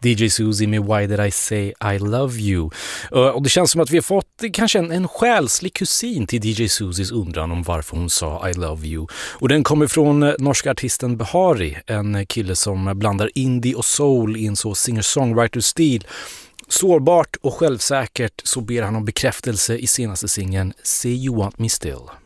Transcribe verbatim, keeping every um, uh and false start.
D J Susie med Why Did I Say I Love You. Och det känns som att vi har fått kanske en, en själslig kusin till D J Susies undran om varför hon sa I Love You. Och den kommer från norska artisten Behari, en kille som blandar indie och soul i en så singer-songwriter-stil. Sårbart och självsäkert så ber han om bekräftelse i senaste singeln Say You Want Me Still.